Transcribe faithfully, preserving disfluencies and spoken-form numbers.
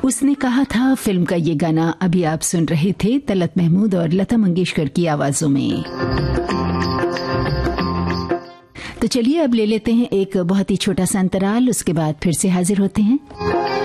उसने कहा था फिल्म का ये गाना अभी आप सुन रहे थे तलत महमूद और लता मंगेशकर की आवाजों में। तो चलिए अब ले लेते हैं एक बहुत ही छोटा सा अंतराल, उसके बाद फिर से हाजिर होते हैं।